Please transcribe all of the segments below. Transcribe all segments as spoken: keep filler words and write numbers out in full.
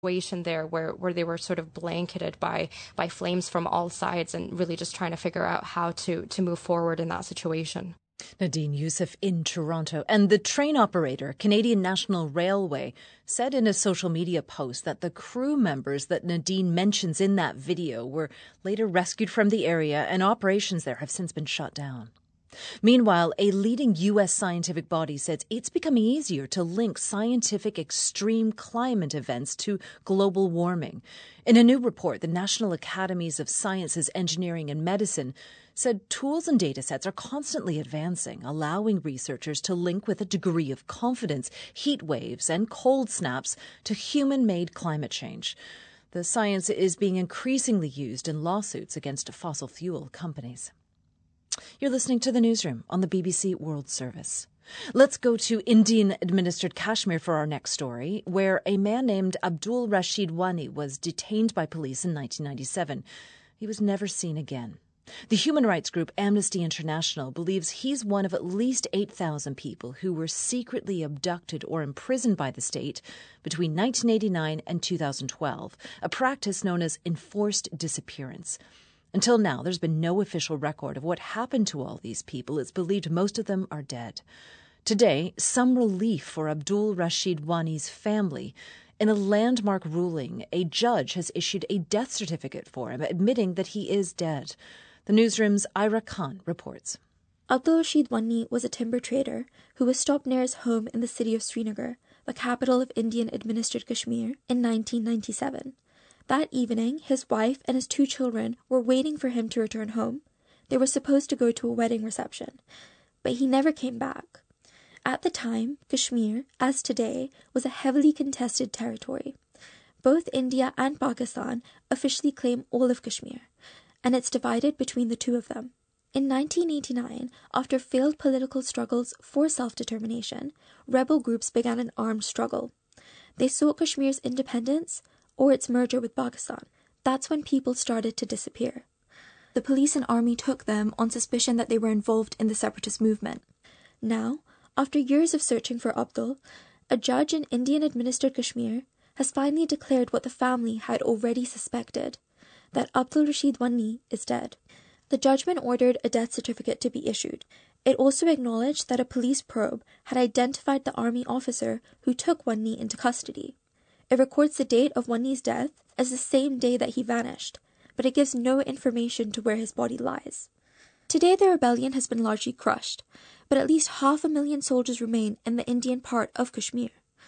situation there where, where they were sort of blanketed by by flames from all sides and really just trying to figure out how to, to move forward in that situation. Nadine Youssef in Toronto. And the train operator, Canadian National Railway, said in a social media post that the crew members that Nadine mentions in that video were later rescued from the area, and operations there have since been shut down. Meanwhile, a leading U S scientific body says it's becoming easier to link scientific extreme climate events to global warming. In a new report, the National Academies of Sciences, Engineering and Medicine said tools and data sets are constantly advancing, allowing researchers to link with a degree of confidence heat waves and cold snaps to human-made climate change. The science is being increasingly used in lawsuits against fossil fuel companies. You're listening to the Newsroom on the B B C World Service. Let's go to Indian-administered Kashmir for our next story, where a man named Abdul Rashid Wani was detained by police in nineteen ninety-seven. He was never seen again. The human rights group Amnesty International believes he's one of at least eight thousand people who were secretly abducted or imprisoned by the state between nineteen eighty-nine and two thousand twelve, a practice known as enforced disappearance. Until now, there's been no official record of what happened to all these people. It's believed most of them are dead. Today, some relief for Abdul Rashid Wani's family. In a landmark ruling, a judge has issued a death certificate for him, admitting that he is dead. The Newsroom's Ira Khan reports. Abdul Rashid Wani was a timber trader who was stopped near his home in the city of Srinagar, the capital of Indian-administered Kashmir, in nineteen ninety-seven. That evening, his wife and his two children were waiting for him to return home. They were supposed to go to a wedding reception, but he never came back. At the time, Kashmir, as today, was a heavily contested territory. Both India and Pakistan officially claim all of Kashmir, and it's divided between the two of them. In nineteen eighty-nine, after failed political struggles for self-determination, rebel groups began an armed struggle. They sought Kashmir's independence or its merger with Pakistan. That's when people started to disappear. The police and army took them on suspicion that they were involved in the separatist movement. Now, after years of searching for Abdul, a judge in Indian-administered Kashmir has finally declared what the family had already suspected, that Abdul Rashid Wani is dead. The judgment ordered a death certificate to be issued. It also acknowledged that a police probe had identified the army officer who took Wani into custody. It records the date of Wani's death as the same day that he vanished, but it gives no information to where his body lies. Today the rebellion has been largely crushed, but at least half a million soldiers remain in the Indian part of Kashmir.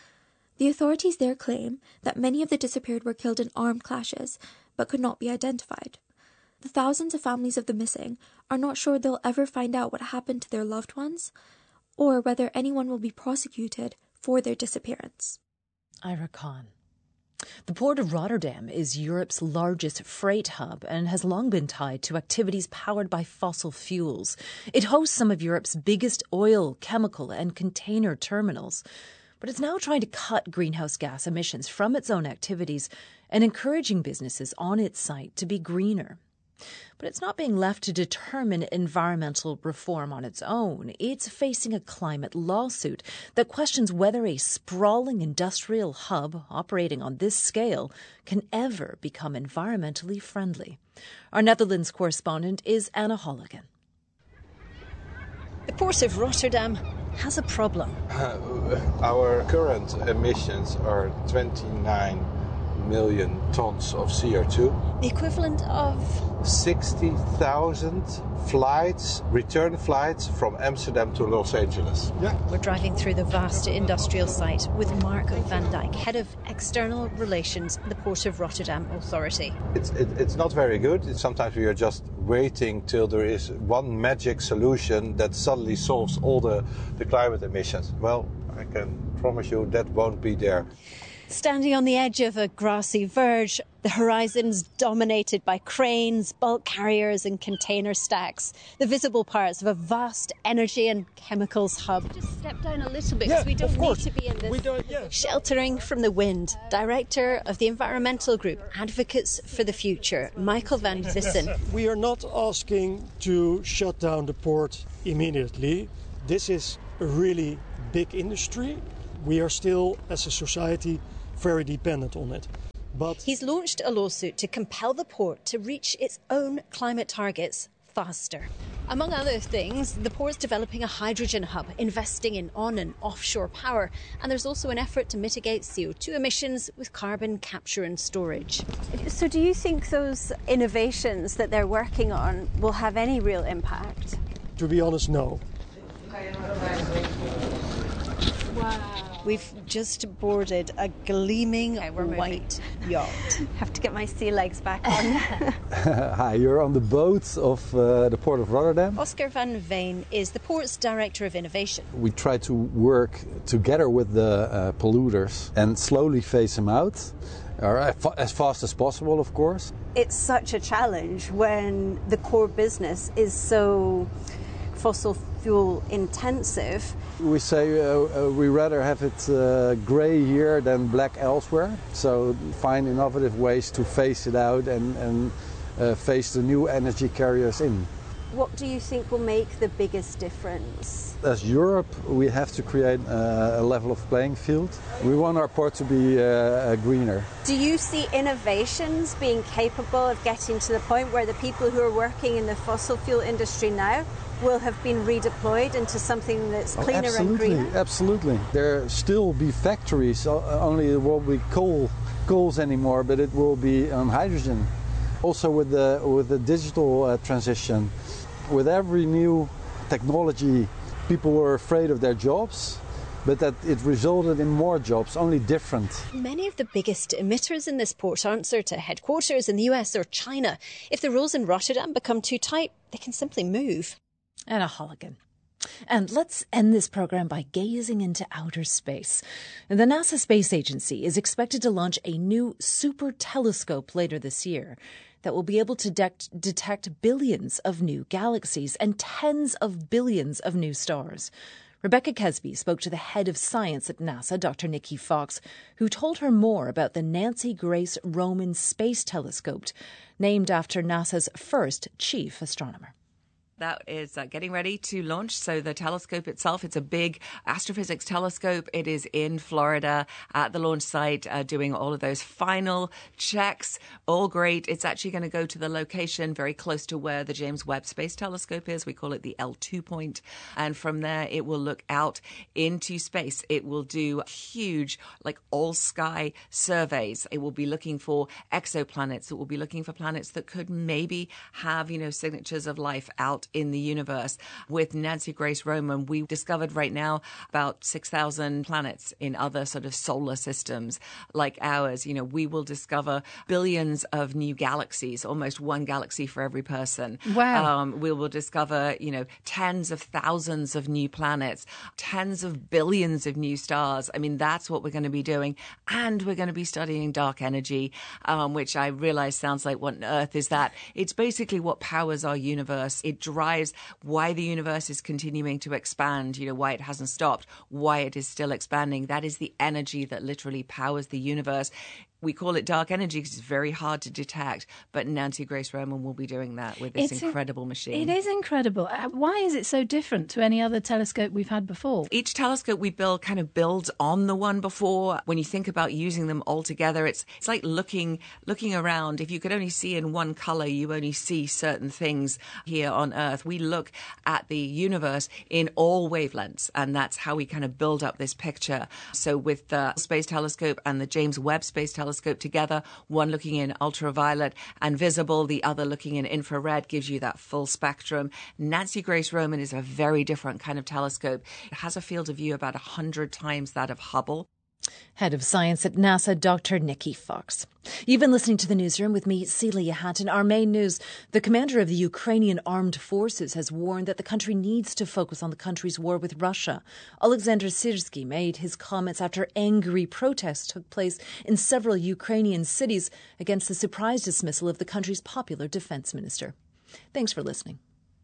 The authorities there claim that many of the disappeared were killed in armed clashes, but could not be identified. The thousands of families of the missing are not sure they'll ever find out what happened to their loved ones, or whether anyone will be prosecuted for their disappearance. Ira Khan. The Port of Rotterdam is Europe's largest freight hub and has long been tied to activities powered by fossil fuels. It hosts some of Europe's biggest oil, chemical and container terminals. But it's now trying to cut greenhouse gas emissions from its own activities and encouraging businesses on its site to be greener. But it's not being left to determine environmental reform on its own. It's facing a climate lawsuit that questions whether a sprawling industrial hub operating on this scale can ever become environmentally friendly. Our Netherlands correspondent is Anna Holligan. The Port of Rotterdam has a problem. Uh, our current emissions are twenty-nine million tons of C O two. The equivalent of sixty thousand flights, return flights from Amsterdam to Los Angeles. Yeah. We're driving through the vast industrial site with Mark van Dijk, Head of External Relations at the Port of Rotterdam Authority. It's, it, it's not very good. It's, sometimes we are just waiting till there is one magic solution that suddenly solves all the, the climate emissions. Well, I can promise you that won't be there. Standing on the edge of a grassy verge, the horizon's dominated by cranes, bulk carriers and container stacks, the visible parts of a vast energy and chemicals hub. Just step down a little bit, because yeah, we don't need to be in this. We don't, yeah. Sheltering from the wind. Director of the environmental group Advocates for the Future, Michael van Vissen. We are not asking to shut down the port immediately. This is a really big industry. We are still, as a society, very dependent on it. But he's launched a lawsuit to compel the port to reach its own climate targets faster. Among other things, the port's developing a hydrogen hub, investing in on and offshore power, and there's also an effort to mitigate C O two emissions with carbon capture and storage. So do you think those innovations that they're working on will have any real impact? to be honest, no. Wow. We've just boarded a gleaming okay, we're white yacht. Have to get my sea legs back on. Hi, you're on the boat of uh, the Port of Rotterdam. Oscar van Veen is the port's Director of Innovation. We try to work together with the uh, polluters and slowly phase them out, or as fast as possible, of course. It's such a challenge when the core business is so fossil fuel intensive. We say uh, uh, we rather have it uh, grey here than black elsewhere. So find innovative ways to phase it out and, and uh, phase the new energy carriers in. What do you think will make the biggest difference? As Europe, we have to create uh, a level of playing field. We want our port to be uh, greener. Do you see innovations being capable of getting to the point where the people who are working in the fossil fuel industry now will have been redeployed into something that's cleaner oh, and greener? Absolutely. There still be factories, only it won't be coal, coals anymore, but it will be on hydrogen. Also with the, with the digital uh, transition, with every new technology, people were afraid of their jobs, but that it resulted in more jobs, only different. Many of the biggest emitters in this port answer to headquarters in the U S or China. If the rules in Rotterdam become too tight, they can simply move. Anna Holligan. And let's end this program by gazing into outer space. The NASA Space Agency is expected to launch a new super telescope later this year that will be able to detect, detect billions of new galaxies and tens of billions of new stars. Rebecca Kesby spoke to the head of science at NASA, Doctor Nikki Fox, who told her more about the Nancy Grace Roman Space Telescope, named after NASA's first chief astronomer. That is uh, getting ready to launch. So the telescope itself, it's a big astrophysics telescope. It is in Florida at the launch site, uh, doing all of those final checks. All great. It's actually going to go to the location very close to where the James Webb Space Telescope is. We call it the L two point. And from there, it will look out into space. It will do huge, like all sky surveys. It will be looking for exoplanets. It will be looking for planets that could maybe have, you know, signatures of life out in the universe. With Nancy Grace Roman, we discovered right now about six thousand planets in other sort of solar systems like ours. You know, we will discover billions of new galaxies, almost one galaxy for every person. Wow. Um, we will discover, you know, tens of thousands of new planets, tens of billions of new stars. I mean, that's what we're going to be doing. And we're going to be studying dark energy, um, which I realize sounds like what on earth is that? It's basically what powers our universe. It drives why the universe is continuing to expand, you know, why it hasn't stopped, why it is still expanding. That is the energy that literally powers the universe. We call it dark energy because it's very hard to detect, but Nancy Grace Roman will be doing that with this it's incredible machine. It is incredible. Why is it so different to any other telescope we've had before? Each telescope we build kind of builds on the one before. When you think about using them all together, it's it's like looking looking around. If you could only see in one color, you only see certain things here on Earth. We look at the universe in all wavelengths, and that's how we kind of build up this picture. So with the Space Telescope and the James Webb Space Telescope together, one looking in ultraviolet and visible, the other looking in infrared, gives you that full spectrum. Nancy Grace Roman is a very different kind of telescope. It has a field of view about one hundred times that of Hubble. Head of Science at NASA, Doctor Nikki Fox. You've been listening to The Newsroom with me, Celia Hatton. Our main news: the commander of the Ukrainian Armed Forces has warned that the country needs to focus on the country's war with Russia. Alexander Syrsky made his comments after angry protests took place in several Ukrainian cities against the surprise dismissal of the country's popular defence minister. Thanks for listening.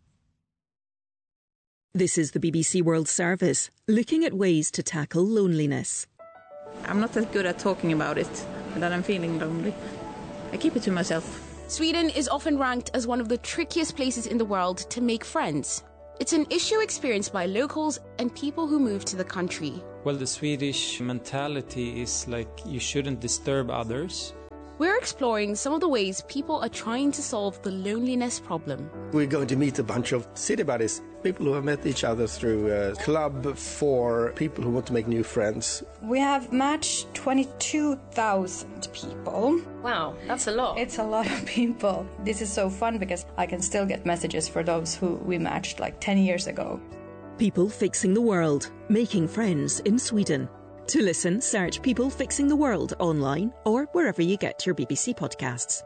This is the B B C World Service, looking at ways to tackle loneliness. I'm not that good at talking about it, that I'm feeling lonely. I keep it to myself. Sweden is often ranked as one of the trickiest places in the world to make friends. It's an issue experienced by locals and people who move to the country. Well, the Swedish mentality is like you shouldn't disturb others. We're exploring some of the ways people are trying to solve the loneliness problem. We're going to meet a bunch of city buddies, people who have met each other through a club for people who want to make new friends. We have matched twenty-two thousand people. Wow, that's a lot. It's a lot of people. This is so fun because I can still get messages for those who we matched like ten years ago. People Fixing the World, Making Friends in Sweden. To listen, search People Fixing the World online or wherever you get your B B C podcasts.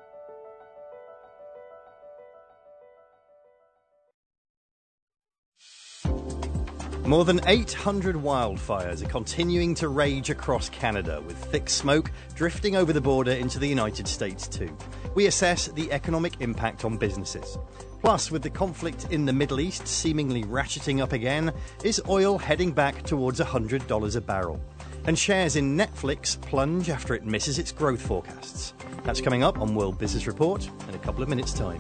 More than eight hundred wildfires are continuing to rage across Canada, with thick smoke drifting over the border into the United States too. We assess the economic impact on businesses. Plus, with the conflict in the Middle East seemingly ratcheting up again, is oil heading back towards one hundred dollars a barrel? And shares in Netflix plunge after it misses its growth forecasts. That's coming up on World Business Report in a couple of minutes' time.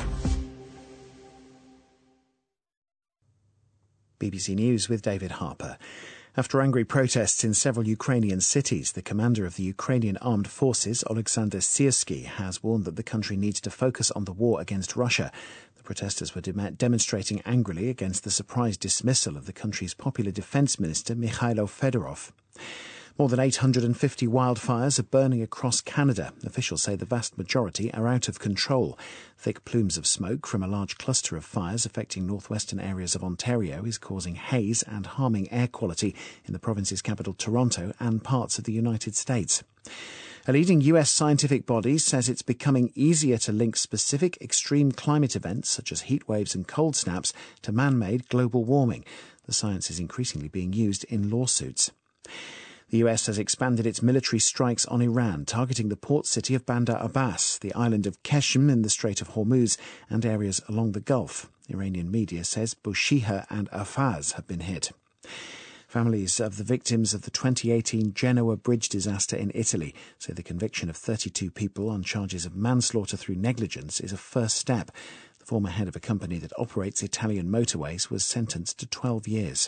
B B C News with David Harper. After angry protests in several Ukrainian cities, the commander of the Ukrainian Armed Forces, Oleksandr Syrskyi, has warned that the country needs to focus on the war against Russia. The protesters were dem- demonstrating angrily against the surprise dismissal of the country's popular defence minister, Mikhailo Fedorov. More than eight hundred fifty wildfires are burning across Canada. Officials say the vast majority are out of control. Thick plumes of smoke from a large cluster of fires affecting northwestern areas of Ontario is causing haze and harming air quality in the province's capital, Toronto, and parts of the United States. A leading U S scientific body says it's becoming easier to link specific extreme climate events, such as heat waves and cold snaps, to man-made global warming. The science is increasingly being used in lawsuits. The U S has expanded its military strikes on Iran, targeting the port city of Bandar Abbas, the island of Qeshm in the Strait of Hormuz, and areas along the Gulf. Iranian media says Bushehr and Afaz have been hit. Families of the victims of the twenty eighteen Genoa bridge disaster in Italy say the conviction of thirty-two people on charges of manslaughter through negligence is a first step. The former head of a company that operates Italian motorways was sentenced to twelve years.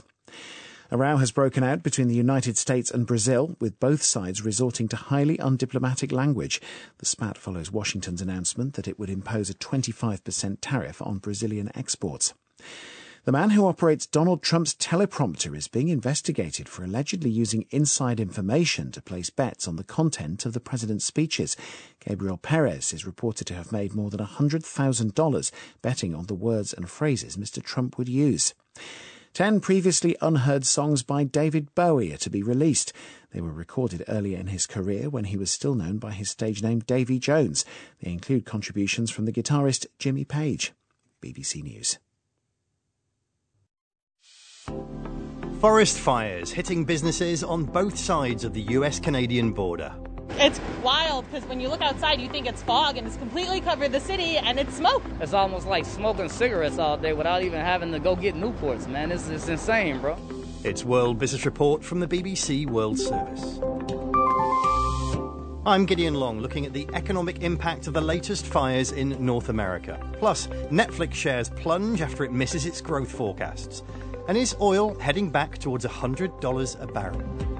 A row has broken out between the United States and Brazil, with both sides resorting to highly undiplomatic language. The spat follows Washington's announcement that it would impose a twenty-five percent tariff on Brazilian exports. The man who operates Donald Trump's teleprompter is being investigated for allegedly using inside information to place bets on the content of the president's speeches. Gabriel Perez is reported to have made more than one hundred thousand dollars betting on the words and phrases Mister Trump would use. Ten previously unheard songs by David Bowie are to be released. They were recorded earlier in his career when he was still known by his stage name Davy Jones. They include contributions from the guitarist Jimmy Page. B B C News. Forest fires hitting businesses on both sides of the U S-Canadian border. It's wild because when you look outside, you think it's fog and it's completely covered the city and it's smoke. It's almost like smoking cigarettes all day without even having to go get Newports, man. It's, it's insane, bro. It's World Business Report from the B B C World Service. I'm Gideon Long, looking at the economic impact of the latest fires in North America. Plus, Netflix shares plunge after it misses its growth forecasts. And is oil heading back towards one hundred dollars a barrel?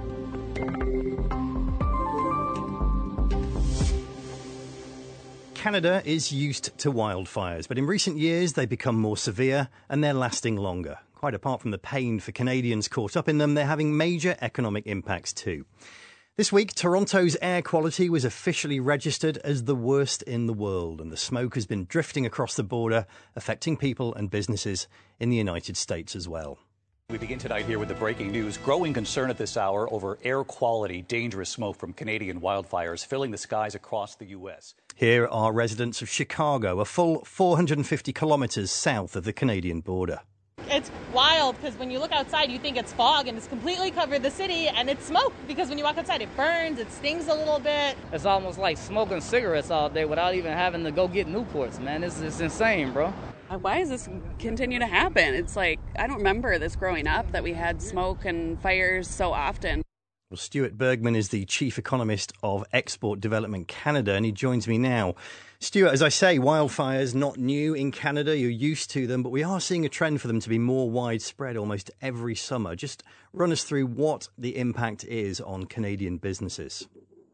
Canada is used to wildfires, but in recent years they've become more severe and they're lasting longer. Quite apart from the pain for Canadians caught up in them, they're having major economic impacts too. This week, Toronto's air quality was officially registered as the worst in the world, and the smoke has been drifting across the border, affecting people and businesses in the United States as well. We begin tonight here with the breaking news. Growing concern at this hour over air quality, dangerous smoke from Canadian wildfires filling the skies across the U S. Here are residents of Chicago, a full four hundred fifty kilometres south of the Canadian border. It's wild because when you look outside, you think it's fog and it's completely covered the city and it's smoke because when you walk outside, it burns, it stings a little bit. It's almost like smoking cigarettes all day without even having to go get Newports, man. It's, it's insane, bro. Why does this continue to happen? It's like, I don't remember this growing up, that we had smoke and fires so often. Well, Stuart Bergman is the Chief Economist of Export Development Canada, and he joins me now. Stuart, as I say, wildfires not new in Canada. You're used to them, but we are seeing a trend for them to be more widespread almost every summer. Just run us through what the impact is on Canadian businesses.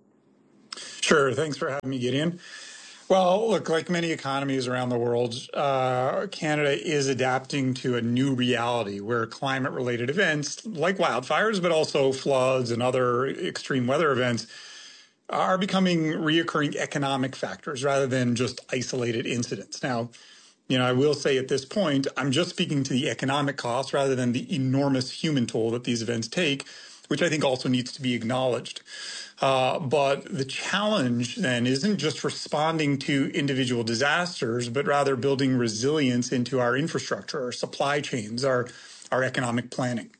Sure. Thanks for having me, Gideon. Well, look, like many economies around the world, uh, Canada is adapting to a new reality where climate-related events like wildfires, but also floods and other extreme weather events are becoming reoccurring economic factors rather than just isolated incidents. Now, you know, I will say at this point, I'm just speaking to the economic costs rather than the enormous human toll that these events take, which I think also needs to be acknowledged. Uh, but the challenge then isn't just responding to individual disasters, but rather building resilience into our infrastructure, our supply chains, our, our economic planning.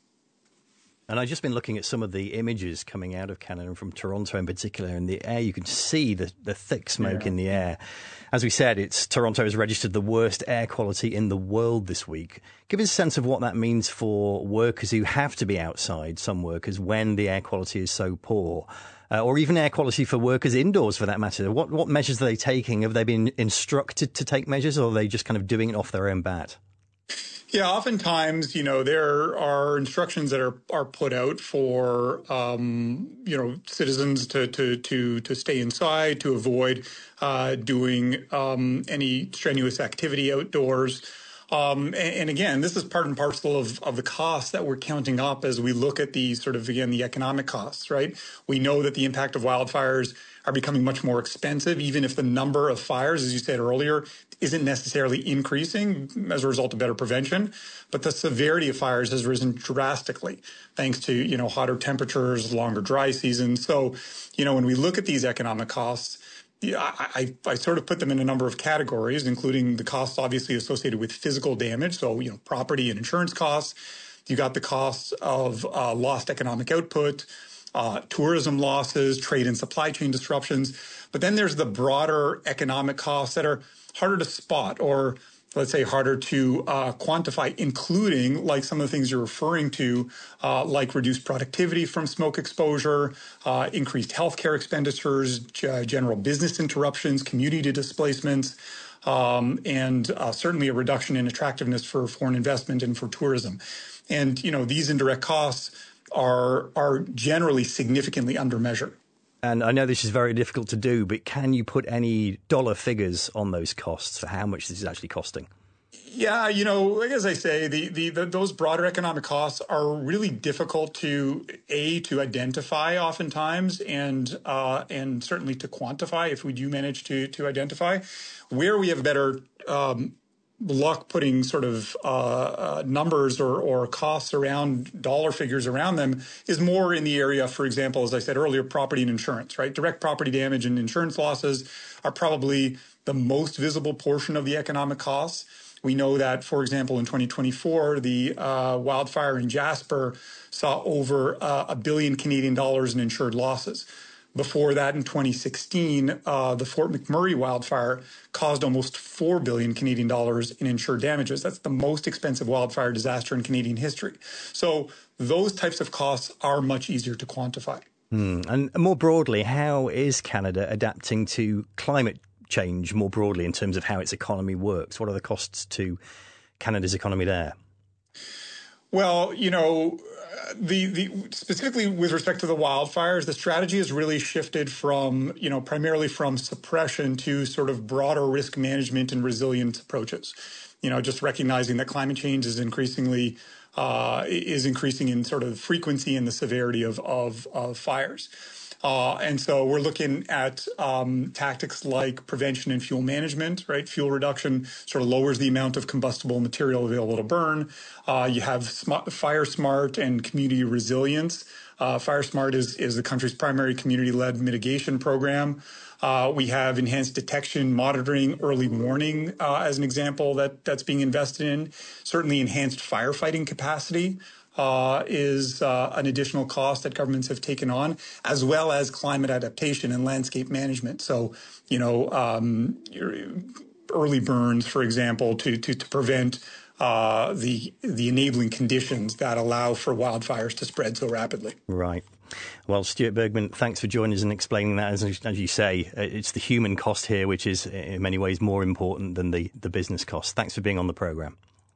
And I've just been looking at some of the images coming out of Canada and from Toronto in particular. In the air, you can see the, the thick smoke yeah. in the air. As we said, it's Toronto has registered the worst air quality in the world this week. Give us a sense of what that means for workers who have to be outside, some workers, when the air quality is so poor. Uh, or even air quality for workers indoors, for that matter. What what measures are they taking? Have they been instructed to take measures, or are they just kind of doing it off their own bat? Yeah, oftentimes, you know, there are instructions that are, are put out for, um, you know, citizens to, to, to, to stay inside, to avoid uh, doing um, any strenuous activity outdoors. Um, and, and again, this is part and parcel of, of the costs that we're counting up as we look at the sort of, again, the economic costs, right? We know that the impact of wildfires are becoming much more expensive, even if the number of fires, as you said earlier, isn't necessarily increasing as a result of better prevention. But the severity of fires has risen drastically thanks to, you know, hotter temperatures, longer dry seasons. So, you know, when we look at these economic costs, Yeah, I, I, I sort of put them in a number of categories, including the costs obviously associated with physical damage. So, you know, property and insurance costs. You got the costs of uh, lost economic output, uh, tourism losses, trade and supply chain disruptions. But then there's the broader economic costs that are harder to spot or, let's say, harder to uh, quantify, including like some of the things you're referring to, uh, like reduced productivity from smoke exposure, uh, increased healthcare expenditures, g- general business interruptions, community displacements, um, and uh, certainly a reduction in attractiveness for foreign investment and for tourism. And, you know, these indirect costs are are generally significantly undermeasured. And I know this is very difficult to do, but can you put any dollar figures on those costs for how much this is actually costing? Yeah, you know, like as I say, the, the, the those broader economic costs are really difficult to a to identify oftentimes, and uh, and certainly to quantify if we do manage to to identify. Where we have better um, luck putting sort of uh, uh, numbers or, or costs around dollar figures around them is more in the area, for example, as I said earlier, property and insurance, right? Direct property damage and insurance losses are probably the most visible portion of the economic costs. We know that, for example, in twenty twenty-four, the uh, wildfire in Jasper saw over uh, a billion Canadian dollars in insured losses. Before that, in twenty sixteen, uh, the Fort McMurray wildfire caused almost four billion Canadian dollars in insured damages. That's the most expensive wildfire disaster in Canadian history. So those types of costs are much easier to quantify. Mm. And more broadly, how is Canada adapting to climate change more broadly in terms of how its economy works? What are the costs to Canada's economy there? Well, you know, the the specifically with respect to the wildfires, the strategy has really shifted from, you know, primarily from suppression to sort of broader risk management and resilience approaches. You know, just recognizing that climate change is increasingly uh, is increasing in sort of frequency and the severity of of, of fires. Uh, and so we're looking at um, tactics like prevention and fuel management, right? Fuel reduction sort of lowers the amount of combustible material available to burn. Uh, you have Sm- Fire Smart and community resilience. Uh, Fire Smart is, is the country's primary community-led mitigation program. Uh, we have enhanced detection, monitoring, early warning uh, as an example that, that's being invested in. Certainly enhanced firefighting capacity Uh, is uh, an additional cost that governments have taken on, as well as climate adaptation and landscape management. So, you know, um, early burns, for example, to to, to prevent uh, the the enabling conditions that allow for wildfires to spread so rapidly. Right. Well, Stuart Bergman, thanks for joining us and explaining that. As, as you say, it's the human cost here, which is in many ways more important than the, the business cost. Thanks for being on the programme.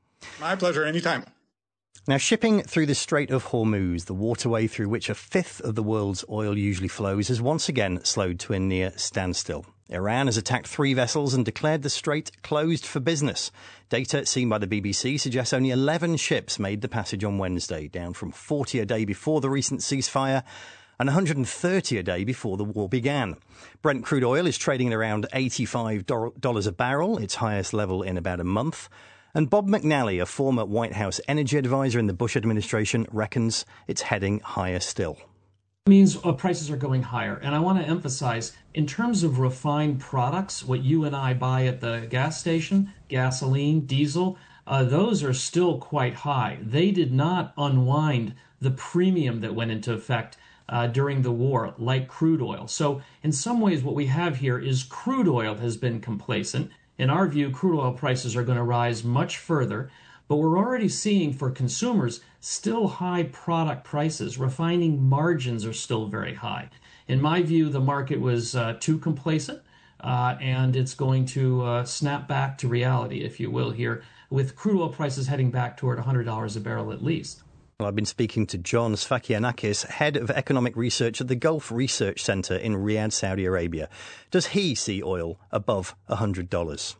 My pleasure, anytime. Now, shipping through the Strait of Hormuz, the waterway through which a fifth of the world's oil usually flows, has once again slowed to a near standstill. Iran has attacked three vessels and declared the strait closed for business. Data seen by the B B C suggests only eleven ships made the passage on Wednesday, down from forty a day before the recent ceasefire and one hundred thirty a day before the war began. Brent crude oil is trading at around eighty-five dollars a barrel, its highest level in about a month. And Bob McNally, a former White House energy advisor in the Bush administration, reckons it's heading higher still. Means uh, prices are going higher. And I want to emphasize, in terms of refined products, what you and I buy at the gas station, gasoline, diesel, uh, those are still quite high. They did not unwind the premium that went into effect uh, during the war, like crude oil. So in some ways, what we have here is crude oil has been complacent. In our view, crude oil prices are going to rise much further. But we're already seeing for consumers still high product prices. Refining margins are still very high. In my view, the market was uh, too complacent, uh, and it's going to uh, snap back to reality, if you will, here, with crude oil prices heading back toward one hundred dollars a barrel at least. Well, I've been speaking to John Sfakianakis, head of economic research at the Gulf Research Centre in Riyadh, Saudi Arabia. Does he see oil above one hundred dollars?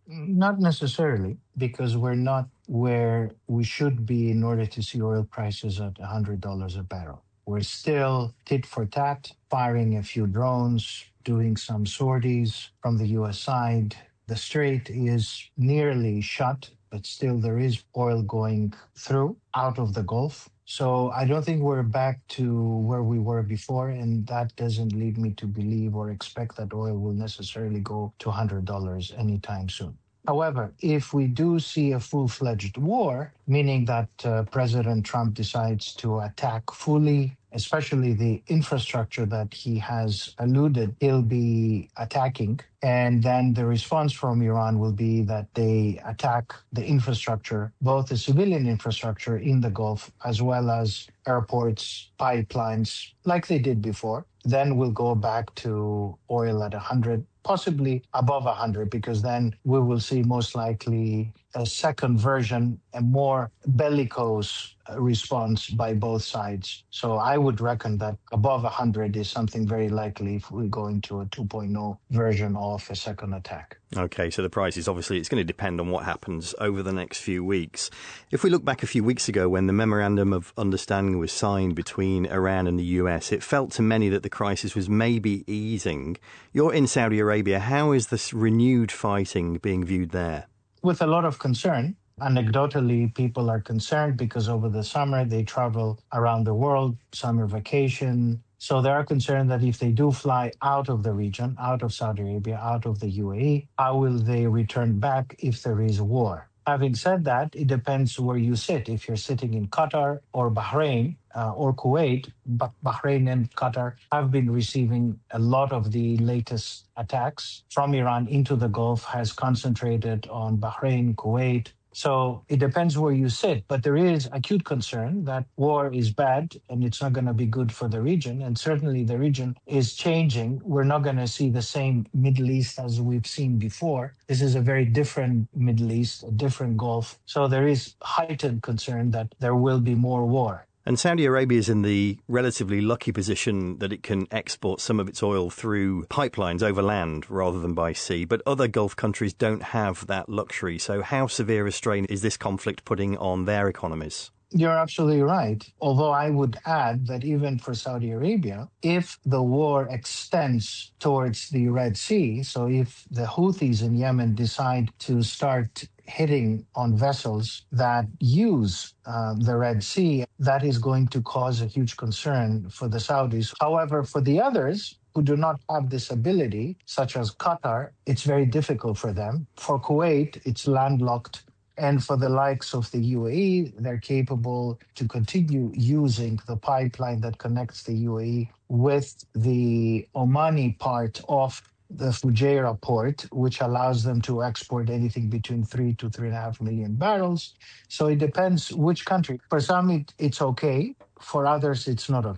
Not necessarily, because we're not where we should be in order to see oil prices at one hundred dollars a barrel. We're still tit for tat, firing a few drones, doing some sorties from the U S side. The strait is nearly shut, but still there is oil going through out of the Gulf. So I don't think we're back to where we were before, and that doesn't lead me to believe or expect that oil will necessarily go to one hundred dollars anytime soon. However, if we do see a full-fledged war, meaning that uh, President Trump decides to attack fully, especially the infrastructure that he has alluded he'll be attacking, and then the response from Iran will be that they attack the infrastructure, both the civilian infrastructure in the Gulf, as well as airports, pipelines, like they did before, then we'll go back to oil at one hundred, possibly above one hundred, because then we will see most likely a second version, a more bellicose response by both sides. So I would reckon that above one hundred is something very likely if we go into a two point oh version of a second attack. OK, so the price is obviously, it's going to depend on what happens over the next few weeks. If we look back a few weeks ago when the Memorandum of Understanding was signed between Iran and the U S, it felt to many that the crisis was maybe easing. You're in Saudi Arabia. How is this renewed fighting being viewed there? With a lot of concern. Anecdotally, people are concerned because over the summer they travel around the world, summer vacation. So they are concerned that if they do fly out of the region, out of Saudi Arabia, out of the U A E, how will they return back if there is a war? Having said that, it depends where you sit. If you're sitting in Qatar or Bahrain uh, or Kuwait, but Bahrain and Qatar have been receiving a lot of the latest attacks from Iran into the Gulf, has concentrated on Bahrain, Kuwait. So it depends where you sit, but there is acute concern that war is bad and it's not going to be good for the region. And certainly the region is changing. We're not going to see the same Middle East as we've seen before. This is a very different Middle East, a different Gulf. So there is heightened concern that there will be more war. And Saudi Arabia is in the relatively lucky position that it can export some of its oil through pipelines over land rather than by sea. But other Gulf countries don't have that luxury. So how severe a strain is this conflict putting on their economies? You're absolutely right. Although I would add that even for Saudi Arabia, if the war extends towards the Red Sea, so if the Houthis in Yemen decide to start hitting on vessels that use uh, the Red Sea, that is going to cause a huge concern for the Saudis. However, for the others who do not have this ability, such as Qatar, it's very difficult for them. For Kuwait, it's landlocked. And for the likes of the U A E, they're capable to continue using the pipeline that connects the U A E with the Omani part of the Fujairah port, which allows them to export anything between three to three and a half million barrels. So it depends which country. For some, it, it's okay. For others, it's not okay.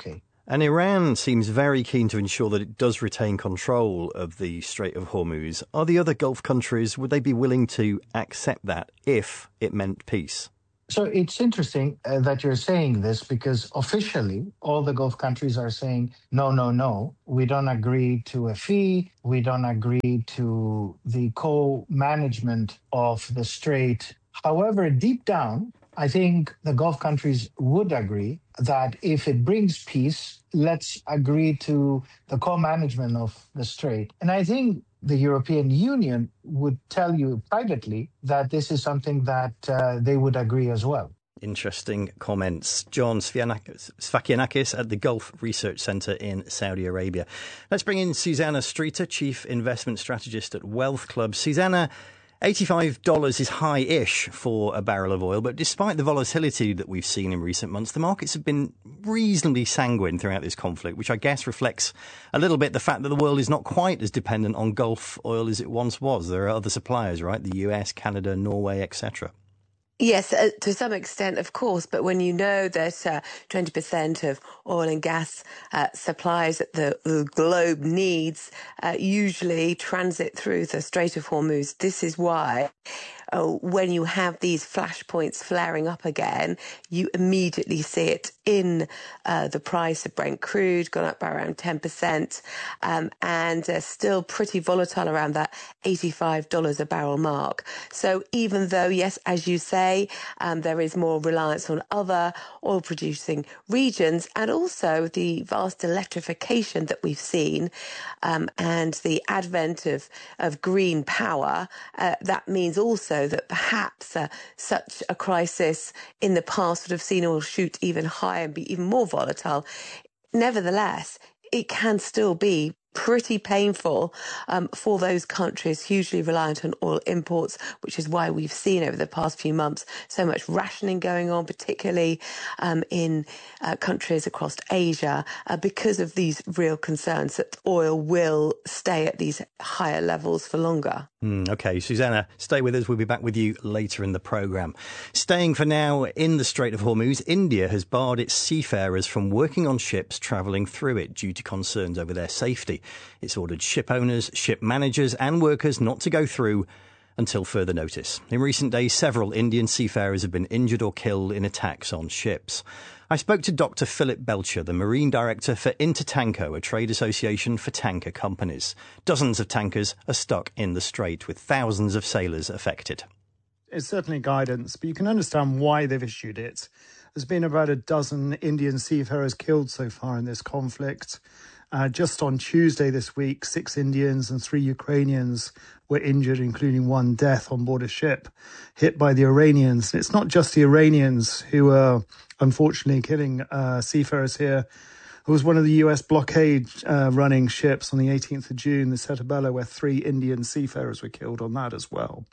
And Iran seems very keen to ensure that it does retain control of the Strait of Hormuz. Are the other Gulf countries, would they be willing to accept that if it meant peace? So it's interesting uh, that you're saying this, because officially all the Gulf countries are saying, no, no, no, we don't agree to a fee. We don't agree to the co-management of the strait. However, deep down, I think the Gulf countries would agree that if it brings peace, let's agree to the co-management of the strait. And I think the European Union would tell you privately that this is something that uh, they would agree as well. Interesting comments. John Sfakianakis at the Gulf Research Centre in Saudi Arabia. Let's bring in Susanna Streeter, Chief Investment Strategist at Wealth Club. Susanna, eighty-five dollars is high-ish for a barrel of oil, but despite the volatility that we've seen in recent months, the markets have been reasonably sanguine throughout this conflict, which I guess reflects a little bit the fact that the world is not quite as dependent on Gulf oil as it once was. There are other suppliers, right? The U S, Canada, Norway, et cetera. Yes, uh, to some extent, of course. But when you know that uh, twenty percent of oil and gas uh, supplies that the, the globe needs uh, usually transit through the Strait of Hormuz, this is why uh, when you have these flashpoints flaring up again, you immediately see it in uh, the price of Brent crude, gone up by around ten percent, um, and uh, still pretty volatile around that eighty-five dollars a barrel mark. So even though, yes, as you say, Um, there is more reliance on other oil-producing regions, and also the vast electrification that we've seen um, and the advent of, of green power. Uh, that means also that perhaps uh, such a crisis in the past would have seen oil shoot even higher and be even more volatile. Nevertheless, it can still be pretty painful um, for those countries hugely reliant on oil imports, which is why we've seen over the past few months so much rationing going on, particularly um, in uh, countries across Asia, uh, because of these real concerns that oil will stay at these higher levels for longer. Mm, OK, Susanna, stay with us. We'll be back with you later in the programme. Staying for now in the Strait of Hormuz, India has barred its seafarers from working on ships travelling through it due to concerns over their safety. It's ordered ship owners, ship managers and workers not to go through until further notice. In recent days, several Indian seafarers have been injured or killed in attacks on ships. I spoke to Doctor Philip Belcher, the Marine Director for Intertanko, a trade association for tanker companies. Dozens of tankers are stuck in the strait, with thousands of sailors affected. It's certainly guidance, but you can understand why they've issued it. There's been about a dozen Indian seafarers killed so far in this conflict. Uh, just on Tuesday this week, six Indians and three Ukrainians were injured, including one death on board a ship hit by the Iranians. It's not just the Iranians who are unfortunately killing uh, seafarers here. It was one of the U S blockade uh, running ships on the eighteenth of June, the Cetabella, where three Indian seafarers were killed on that as well.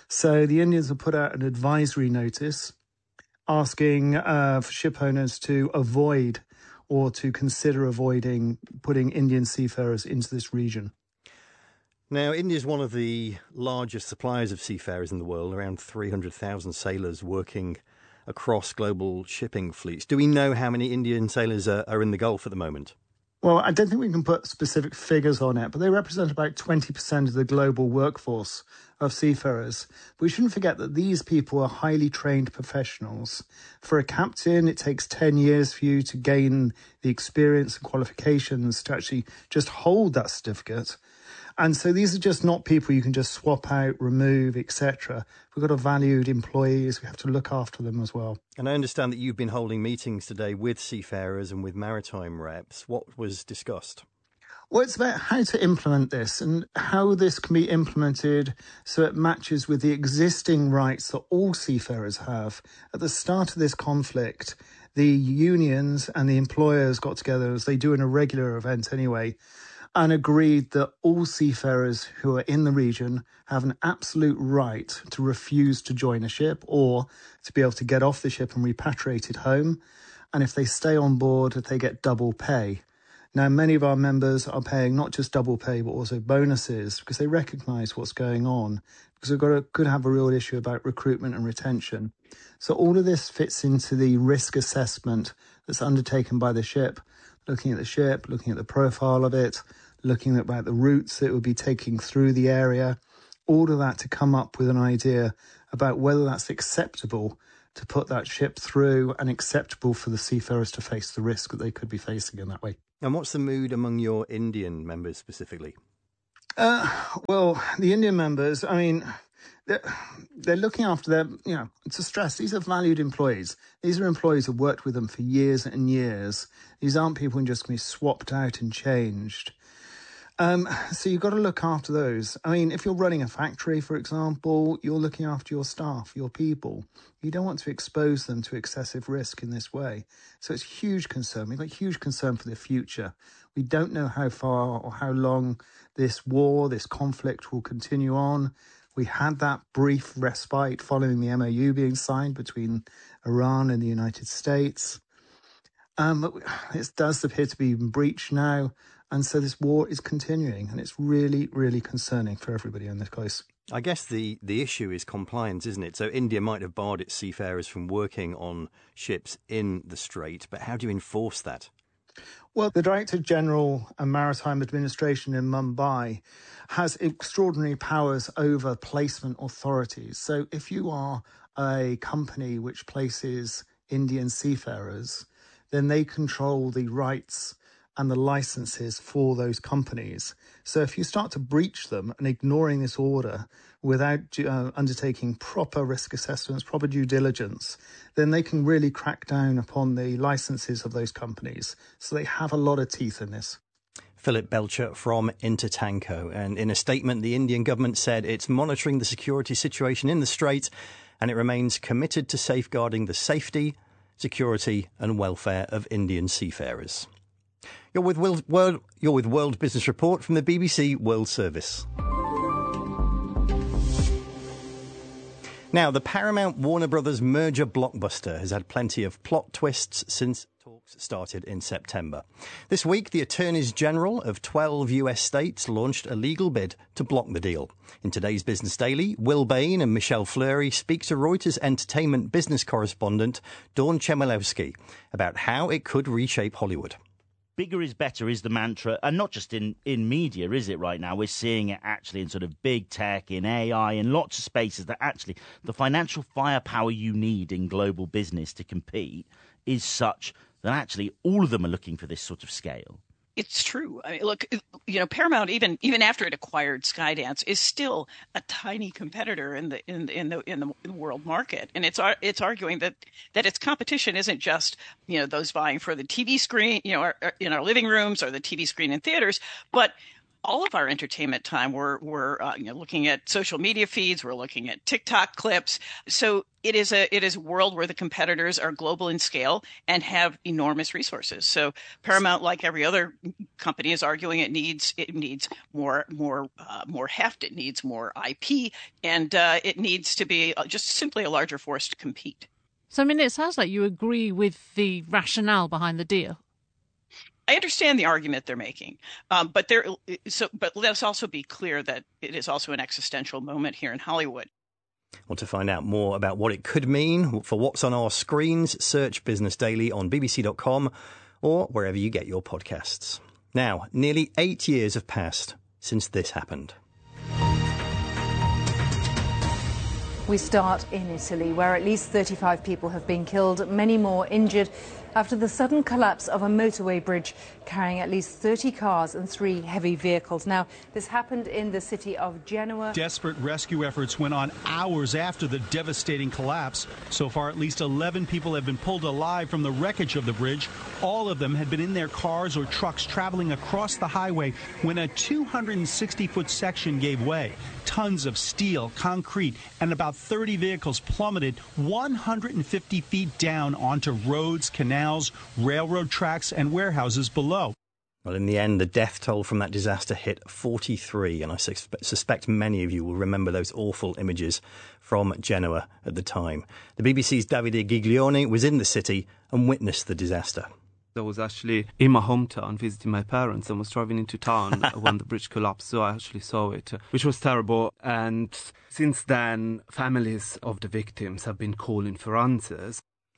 So the Indians have put out an advisory notice asking uh, for ship owners to avoid or to consider avoiding putting Indian seafarers into this region. Now, India is one of the largest suppliers of seafarers in the world, around three hundred thousand sailors working across global shipping fleets. Do we know how many Indian sailors are, are in the Gulf at the moment? Well, I don't think we can put specific figures on it, but they represent about twenty percent of the global workforce of seafarers. But we shouldn't forget that these people are highly trained professionals. For a captain, it takes ten years for you to gain the experience and qualifications to actually just hold that certificate. And so these are just not people you can just swap out, remove, et cetera. We've got a valued employees. We have to look after them as well. And I understand that you've been holding meetings today with seafarers and with maritime reps. What was discussed? Well, it's about how to implement this and how this can be implemented so it matches with the existing rights that all seafarers have. At the start of this conflict, the unions and the employers got together, as they do in a regular event anyway, and agreed that all seafarers who are in the region have an absolute right to refuse to join a ship or to be able to get off the ship and repatriate it home. And if they stay on board, they get double pay. Now, many of our members are paying not just double pay, but also bonuses because they recognise what's going on, because we've got to, could have a real issue about recruitment and retention. So all of this fits into the risk assessment that's undertaken by the ship. looking at the ship, looking at the profile of it, looking at about the routes it would be taking through the area, all of that to come up with an idea about whether that's acceptable to put that ship through and acceptable for the seafarers to face the risk that they could be facing in that way. And what's the mood among your Indian members specifically? Uh, well, the Indian members, I mean, they're, they're looking after their, you know, to stress, these are valued employees. These are employees who've worked with them for years and years. These aren't people who just going to be swapped out and changed. Um, so you've got to look after those. I mean, if you're running a factory, for example, you're looking after your staff, your people. You don't want to expose them to excessive risk in this way. So it's huge concern. We've got huge concern for the future. We don't know how far or how long this war, this conflict will continue on. We had that brief respite following the M O U being signed between Iran and the United States. Um, but it does appear to be breached now. And so this war is continuing, and it's really, really concerning for everybody in this case. I guess the, the issue is compliance, isn't it? So India might have barred its seafarers from working on ships in the Strait, but how do you enforce that? Well, the Director General and Maritime Administration in Mumbai has extraordinary powers over placement authorities. So if you are a company which places Indian seafarers, then they control the rights and the licenses for those companies. So if you start to breach them and ignoring this order without uh, undertaking proper risk assessments, proper due diligence, then they can really crack down upon the licenses of those companies. So they have a lot of teeth in this. Philip Belcher from Intertanko. And in a statement, the Indian government said it's monitoring the security situation in the Strait and it remains committed to safeguarding the safety, security and welfare of Indian seafarers. You're with World, World, you're with World Business Report from the B B C World Service. Now, the Paramount Warner Brothers merger blockbuster has had plenty of plot twists since talks started in September. This week, the attorneys general of twelve U S states launched a legal bid to block the deal. In today's Business Daily, Will Bain and Michelle Fleury speak to Reuters entertainment business correspondent Dawn Chmielewski about how it could reshape Hollywood. Bigger is better is the mantra, and not just in, in media, is it right now? We're seeing it actually in sort of big tech, in A I, in lots of spaces that actually the financial firepower you need in global business to compete is such that actually all of them are looking for this sort of scale. It's true. I mean, look, you know, Paramount, even even after it acquired Skydance, is still a tiny competitor in the in in the in the world market, and it's it's arguing that that its competition isn't just, you know, those vying for the T V screen, you know, our, our, in our living rooms or the T V screen in theaters, but all of our entertainment time, we're we're uh, you know, looking at social media feeds, we're looking at TikTok clips. So it is a it is a world where the competitors are global in scale and have enormous resources. So Paramount, like every other company, is arguing it needs it needs more more uh, more heft, it needs more I P, and uh, it needs to be just simply a larger force to compete. So I mean, it sounds like you agree with the rationale behind the deal. I understand the argument they're making, um, but there. So, but let us also be clear that it is also an existential moment here in Hollywood. Well, to find out more about what it could mean for what's on our screens, search Business Daily on b b c dot com or wherever you get your podcasts. Now, nearly eight years have passed since this happened. We start in Italy, where at least thirty-five people have been killed, many more injured, after the sudden collapse of a motorway bridge carrying at least thirty cars and three heavy vehicles. Now, this happened in the city of Genoa. Desperate rescue efforts went on hours after the devastating collapse. So far, at least eleven people have been pulled alive from the wreckage of the bridge. All of them had been in their cars or trucks traveling across the highway when a two hundred sixty foot section gave way. Tons of steel, concrete, and about thirty vehicles plummeted one hundred fifty feet down onto roads, canals, railroad tracks, and warehouses below. Well, in the end, the death toll from that disaster hit forty-three, and I sus- suspect many of you will remember those awful images from Genoa at the time. The B B C's Davide Giglione was in the city and witnessed the disaster. I was actually in my hometown visiting my parents and was driving into town when the bridge collapsed, so I actually saw it, which was terrible. And since then, families of the victims have been calling for answers.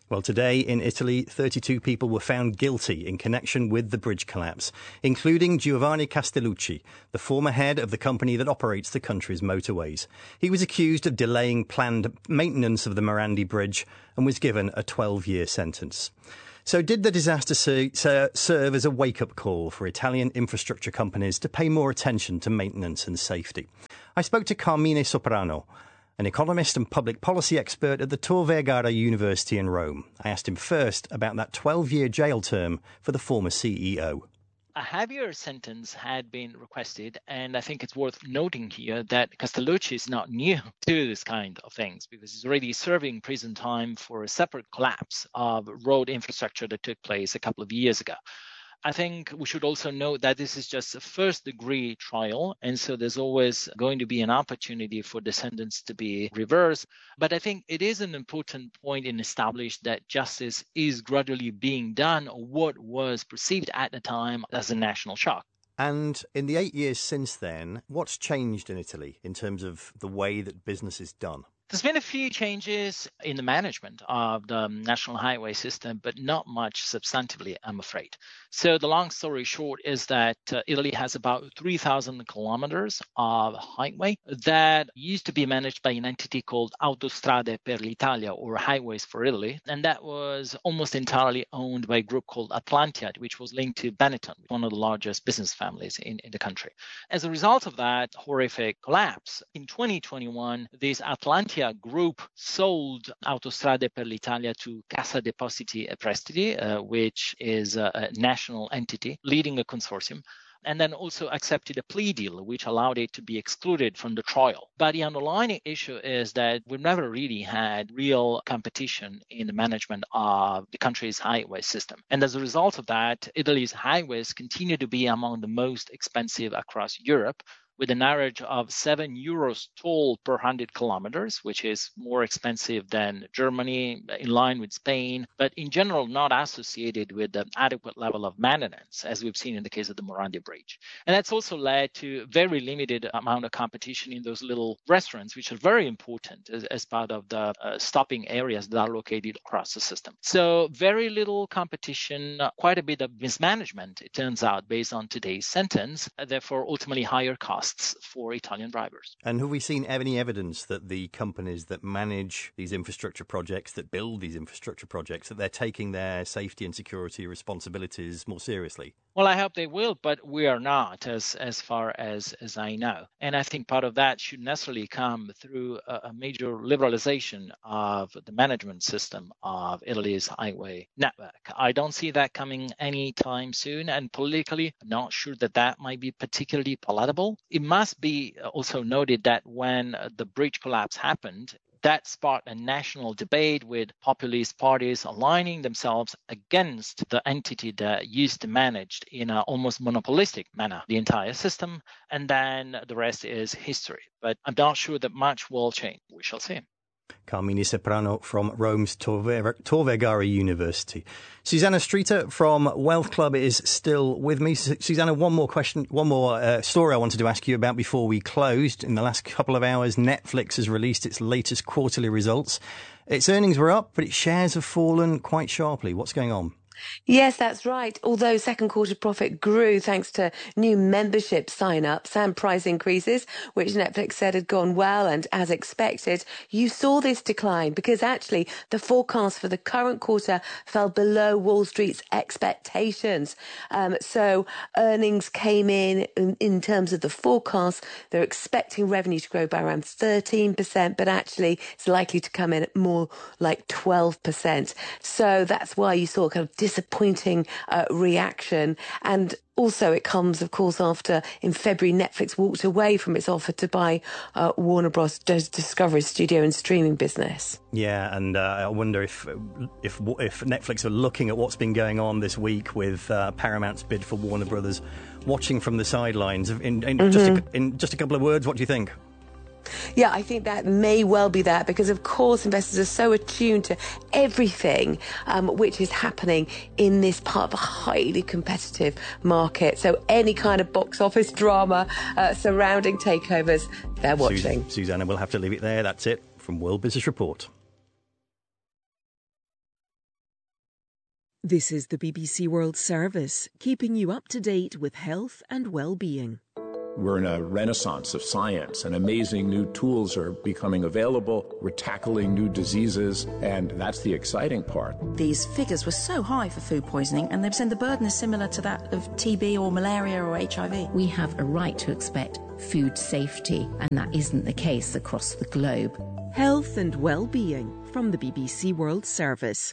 Well, today in Italy, thirty-two people were found guilty in connection with the bridge collapse, including Giovanni Castellucci, the former head of the company that operates the country's motorways. He was accused of delaying planned maintenance of the Morandi Bridge and was given a twelve-year sentence. So did the disaster ser- serve as a wake-up call for Italian infrastructure companies to pay more attention to maintenance and safety? I spoke to Carmine Soprano, an economist and public policy expert at the Tor Vergata University in Rome. I asked him first about that twelve-year jail term for the former C E O. A heavier sentence had been requested, and I think it's worth noting here that Castellucci is not new to this kind of things because he's already serving prison time for a separate collapse of road infrastructure that took place a couple of years ago. I think we should also note that this is just a first-degree trial, and so there's always going to be an opportunity for the sentence to be reversed. But I think it is an important point in establishing that justice is gradually being done on what was perceived at the time as a national shock. And in the eight years since then, what's changed in Italy in terms of the way that business is done? There's been a few changes in the management of the national highway system, but not much substantively, I'm afraid. So the long story short is that uh, Italy has about three thousand kilometers of highway that used to be managed by an entity called Autostrade per l'Italia, or Highways for Italy. And that was almost entirely owned by a group called Atlantia, which was linked to Benetton, one of the largest business families in, in the country. As a result of that horrific collapse, in twenty twenty-one, this Atlantia group sold Autostrade per l'Italia to Cassa Depositi e Prestiti, uh, which is a, a national entity leading a consortium, and then also accepted a plea deal which allowed it to be excluded from the trial. But the underlying issue is that we've never really had real competition in the management of the country's highway system. And as a result of that, Italy's highways continue to be among the most expensive across Europe, with an average of seven euros toll per one hundred kilometers, which is more expensive than Germany, in line with Spain, but in general not associated with an adequate level of maintenance, as we've seen in the case of the Morandi Bridge. And that's also led to very limited amount of competition in those little restaurants, which are very important as, as part of the uh, stopping areas that are located across the system. So very little competition, uh, quite a bit of mismanagement, it turns out, based on today's sentence, uh, therefore ultimately higher costs for Italian drivers. And have we seen any evidence that the companies that manage these infrastructure projects, that build these infrastructure projects, that they're taking their safety and security responsibilities more seriously? Well, I hope they will, but we are not, as as far as, as I know. And I think part of that should necessarily come through a, a major liberalization of the management system of Italy's highway network. I don't see that coming anytime soon, and politically, I'm not sure that that might be particularly palatable. It must be also noted that when the bridge collapse happened, that sparked a national debate with populist parties aligning themselves against the entity that used to manage in an almost monopolistic manner the entire system, and then the rest is history. But I'm not sure that much will change. We shall see. Carmine Soprano from Rome's Tor Vergata University. Susanna Streeter from Wealth Club is still with me. Susanna, one more question, one more uh, story I wanted to ask you about before we closed. In the last couple of hours, Netflix has released its latest quarterly results. Its earnings were up, but its shares have fallen quite sharply. What's going on? Yes, that's right. Although second quarter profit grew thanks to new membership sign-ups and price increases, which Netflix said had gone well and as expected, you saw this decline because actually the forecast for the current quarter fell below Wall Street's expectations. Um, so earnings came in, in in terms of the forecast. They're expecting revenue to grow by around thirteen percent, but actually it's likely to come in at more like twelve percent. So that's why you saw kind of disappointing uh, reaction. And also it comes, of course, after in February Netflix walked away from its offer to buy uh, Warner Bros. Discovery's studio and streaming business. Yeah, and uh, I wonder if if if Netflix are looking at what's been going on this week with uh, Paramount's bid for Warner Brothers, watching from the sidelines. In, in, mm-hmm. just a, in just a couple of words, what do you think? Yeah, I think that may well be that because, of course, investors are so attuned to everything um, which is happening in this part of a highly competitive market. So any kind of box office drama uh, surrounding takeovers, they're watching. Sus- Susanna, we'll have to leave it there. That's it from World Business Report. This is the B B C World Service, keeping you up to date with health and well-being. We're in a renaissance of science, and amazing new tools are becoming available. We're tackling new diseases, and that's the exciting part. These figures were so high for food poisoning, and they've said the burden is similar to that of T B or malaria or H I V. We have a right to expect food safety, and that isn't the case across the globe. Health and well-being from the B B C World Service.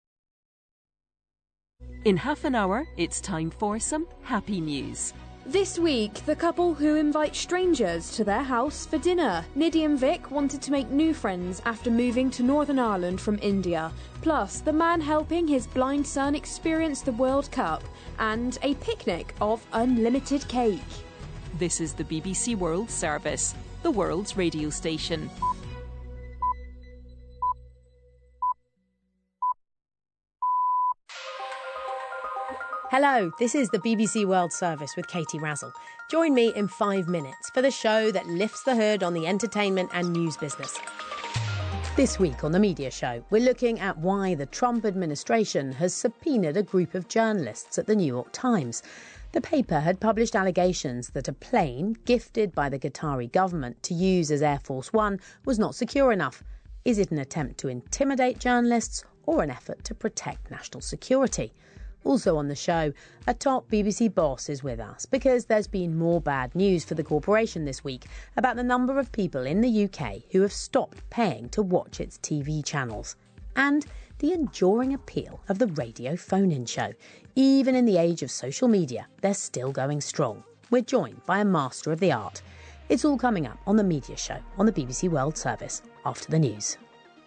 In half an hour, it's time for some happy news. This week, the couple who invite strangers to their house for dinner. Nidhi and Vic wanted to make new friends after moving to Northern Ireland from India. Plus, the man helping his blind son experience the World Cup. And a picnic of unlimited cake. This is the B B C World Service, the world's radio station. Hello, this is the B B C World Service with Katie Razzle. Join me in five minutes for the show that lifts the hood on the entertainment and news business. This week on The Media Show, we're looking at why the Trump administration has subpoenaed a group of journalists at the New York Times. The paper had published allegations that a plane gifted by the Qatari government to use as Air Force One was not secure enough. Is it an attempt to intimidate journalists or an effort to protect national security? Also on the show, a top B B C boss is with us because there's been more bad news for the corporation this week about the number of people in the U K who have stopped paying to watch its T V channels. And the enduring appeal of the radio phone-in show. Even in the age of social media, they're still going strong. We're joined by a master of the art. It's all coming up on The Media Show on the B B C World Service after the news.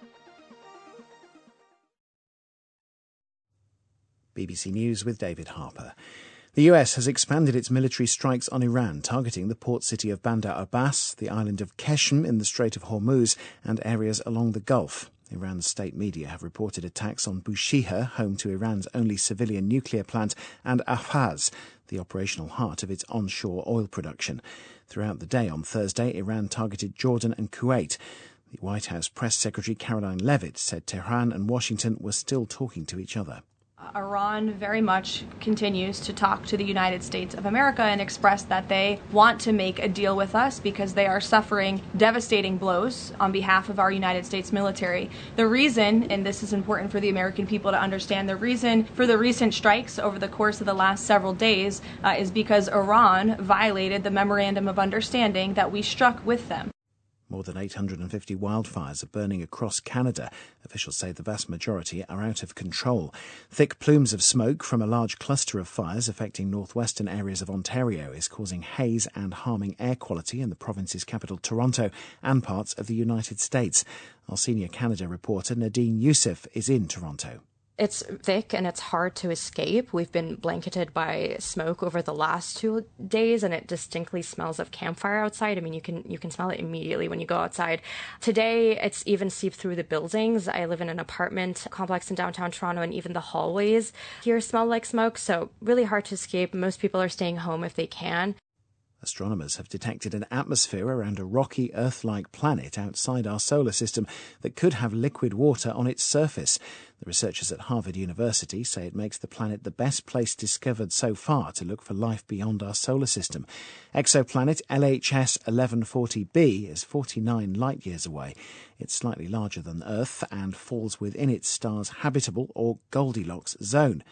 B B C News with David Harper. The U S has expanded its military strikes on Iran, targeting the port city of Bandar Abbas, the island of Qeshm in the Strait of Hormuz, and areas along the Gulf. Iran's state media have reported attacks on Bushehr, home to Iran's only civilian nuclear plant, and Ahvaz, the operational heart of its onshore oil production. Throughout the day on Thursday, Iran targeted Jordan and Kuwait. The White House Press Secretary Caroline Leavitt said Tehran and Washington were still talking to each other. Iran very much continues to talk to the United States of America and express that they want to make a deal with us because they are suffering devastating blows on behalf of our United States military. The reason, and this is important for the American people to understand, the reason for the recent strikes over the course of the last several days uh, is because Iran violated the memorandum of understanding that we struck with them. More than eight hundred fifty wildfires are burning across Canada. Officials say the vast majority are out of control. Thick plumes of smoke from a large cluster of fires affecting northwestern areas of Ontario is causing haze and harming air quality in the province's capital, Toronto, and parts of the United States. Our senior Canada reporter Nadine Youssef is in Toronto. It's thick and it's hard to escape. We've been blanketed by smoke over the last two days, and it distinctly smells of campfire outside. I mean, you can you can smell it immediately when you go outside. Today, it's even seeped through the buildings. I live in an apartment complex in downtown Toronto, and even the hallways here smell like smoke, so really hard to escape. Most people are staying home if they can. Astronomers have detected an atmosphere around a rocky Earth-like planet outside our solar system that could have liquid water on its surface. The researchers at Harvard University say it makes the planet the best place discovered so far to look for life beyond our solar system. Exoplanet L H S eleven forty b is forty-nine light-years away. It's slightly larger than Earth and falls within its star's habitable or Goldilocks zone.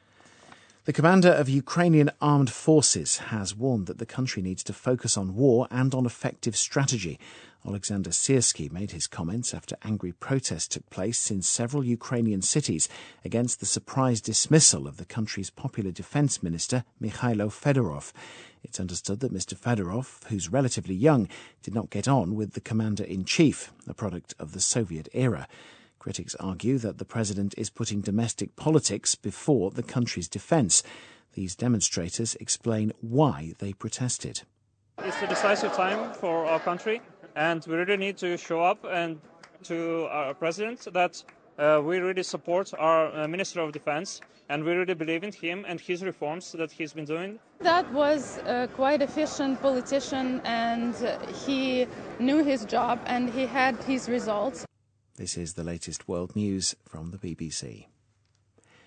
The commander of Ukrainian armed forces has warned that the country needs to focus on war and on effective strategy. Alexander Syrskyi made his comments after angry protests took place in several Ukrainian cities against the surprise dismissal of the country's popular defence minister, Mikhailo Fedorov. It's understood that Mister Fedorov, who's relatively young, did not get on with the commander-in-chief, a product of the Soviet era. Critics argue that the president is putting domestic politics before the country's defence. These demonstrators explain why they protested. It's a decisive time for our country, and we really need to show up and to our president that uh, we really support our uh, Minister of Defence, and we really believe in him and his reforms that he's been doing. That was a quite efficient politician, and he knew his job and he had his results. This is the latest world news from the B B C.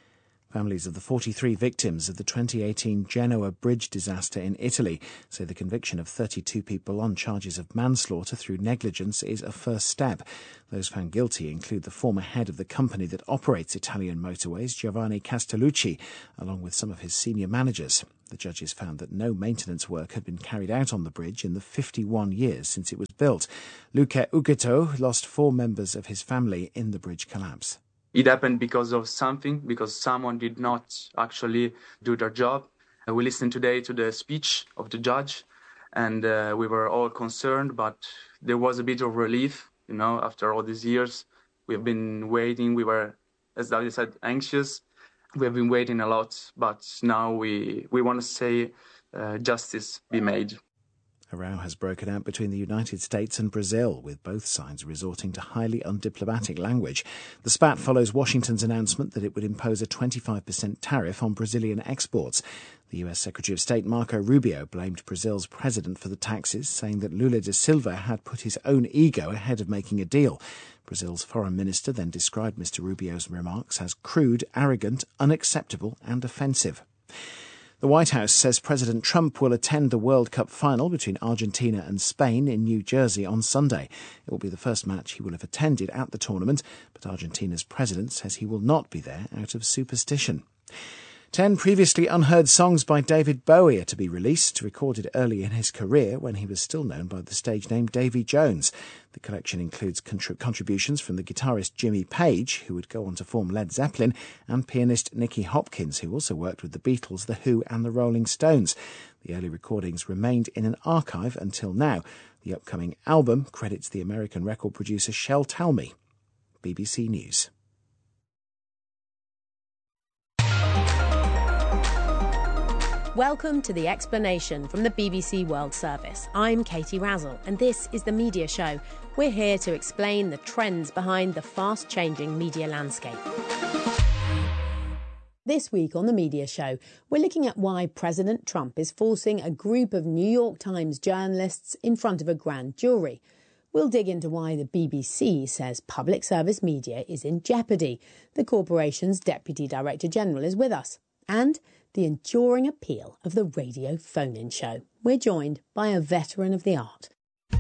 Families of the forty-three victims of the twenty eighteen Genoa bridge disaster in Italy say the conviction of thirty-two people on charges of manslaughter through negligence is a first step. Those found guilty include the former head of the company that operates Italian motorways, Giovanni Castellucci, along with some of his senior managers. The judges found that no maintenance work had been carried out on the bridge in the fifty-one years since it was built. Luca Uguetto lost four members of his family in the bridge collapse. It happened because of something, because someone did not actually do their job. Uh, we listened today to the speech of the judge, and uh, we were all concerned, but there was a bit of relief, you know, after all these years. We've been waiting. We were, as Dalia said, anxious. We have been waiting a lot, but now we, we want to say uh, justice be made. A row has broken out between the United States and Brazil, with both sides resorting to highly undiplomatic language. The spat follows Washington's announcement that it would impose a twenty-five percent tariff on Brazilian exports. The U S Secretary of State Marco Rubio blamed Brazil's president for the taxes, saying that Lula da Silva had put his own ego ahead of making a deal. Brazil's foreign minister then described Mister Rubio's remarks as crude, arrogant, unacceptable and offensive. The White House says President Trump will attend the World Cup final between Argentina and Spain in New Jersey on Sunday. It will be the first match he will have attended at the tournament, but Argentina's president says he will not be there out of superstition. Ten previously unheard songs by David Bowie are to be released, recorded early in his career when he was still known by the stage name Davy Jones. The collection includes contrib- contributions from the guitarist Jimmy Page, who would go on to form Led Zeppelin, and pianist Nicky Hopkins, who also worked with the Beatles, The Who and the Rolling Stones. The early recordings remained in an archive until now. The upcoming album credits the American record producer Shel Talmy. B B C News. Welcome to The Explanation from the B B C World Service. I'm Katie Razzle, and this is The Media Show. We're here to explain the trends behind the fast-changing media landscape. This week on The Media Show, we're looking at why President Trump is forcing a group of New York Times journalists in front of a grand jury. We'll dig into why the B B C says public service media is in jeopardy. The corporation's Deputy Director General is with us. And the enduring appeal of the radio phone-in show. We're joined by a veteran of the art.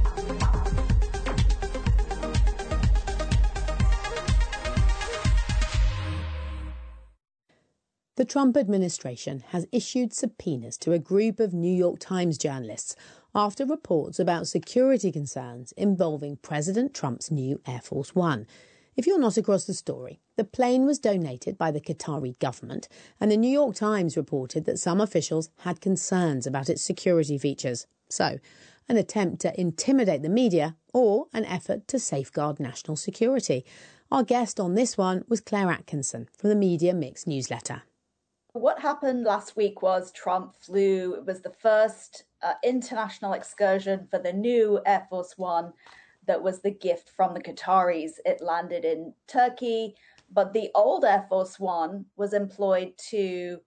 The Trump administration has issued subpoenas to a group of New York Times journalists after reports about security concerns involving President Trump's new Air Force One. If you're not across the story, the plane was donated by the Qatari government, and the New York Times reported that some officials had concerns about its security features. So, an attempt to intimidate the media or an effort to safeguard national security. Our guest on this one was Claire Atkinson from the Media Mix newsletter. What happened last week was Trump flew. It was the first uh, international excursion for the new Air Force One. That was the gift from the Qataris. It landed in Turkey, but the old Air Force One was employed to